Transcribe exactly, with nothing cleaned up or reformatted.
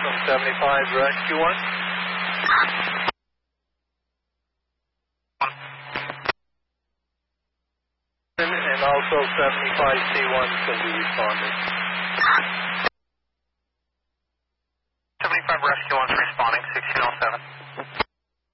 from seventy-five Rescue one. And also seventy-five C one can be responded. seventy-five Rescue one's responding, sixteen oh seven.